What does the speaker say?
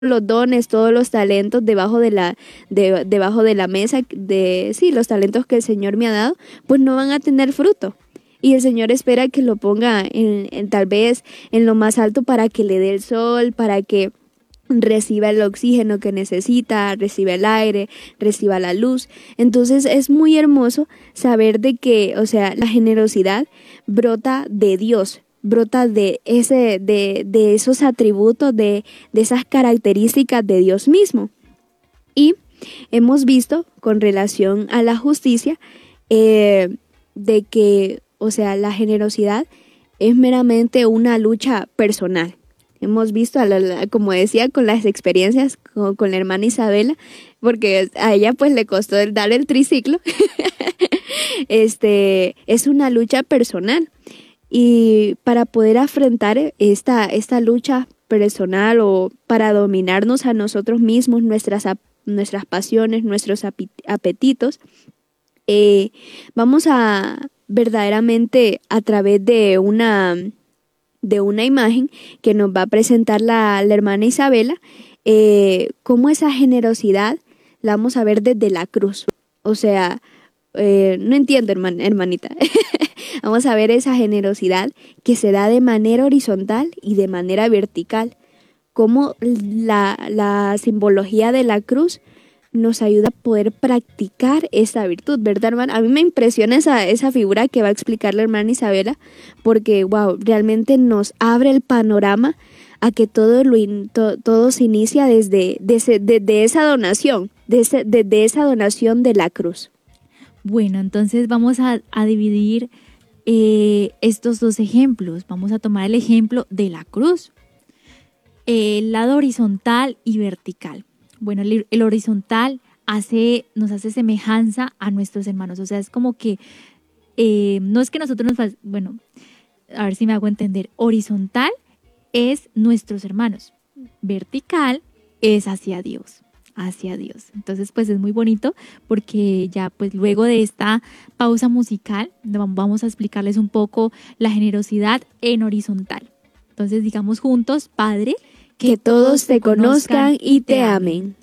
los dones, todos los talentos debajo de la mesa, sí, los talentos que el Señor me ha dado, pues no van a tener fruto. Y el Señor espera que lo ponga tal vez en lo más alto para que le dé el sol, para que reciba el oxígeno que necesita, reciba el aire, reciba la luz. Entonces es muy hermoso saber de que, o sea, la generosidad brota de Dios, brota de esos atributos, de esas características de Dios mismo. Y hemos visto con relación a la justicia de que, o sea, la generosidad es meramente una lucha personal. Hemos visto, como decía, con las experiencias con la hermana Isabela, porque a ella pues le costó dar el triciclo. Es una lucha personal. Y para poder afrontar esta lucha personal o para dominarnos a nosotros mismos, nuestras pasiones, nuestros apetitos, vamos a verdaderamente a través de una imagen que nos va a presentar la hermana Isabela, cómo esa generosidad la vamos a ver desde la cruz. O sea, no entiendo, hermanita. Vamos a ver esa generosidad que se da de manera horizontal y de manera vertical. Cómo la simbología de la cruz nos ayuda a poder practicar esta virtud, ¿verdad, hermana? A mí me impresiona esa figura que va a explicar la hermana Isabela, porque, wow, realmente nos abre el panorama a que todo se inicia desde esa donación, desde esa donación de la cruz. Bueno, entonces vamos a dividir estos dos ejemplos. Vamos a tomar el ejemplo de la cruz, el lado horizontal y vertical. Bueno, el horizontal nos hace semejanza a nuestros hermanos. O sea, es como que no es que nosotros bueno, a ver si me hago entender. Horizontal es nuestros hermanos. Vertical es hacia Dios. Hacia Dios. Entonces, pues es muy bonito porque ya pues luego de esta pausa musical vamos a explicarles un poco la generosidad en horizontal. Entonces, digamos juntos, Padre, que todos te conozcan y te amen.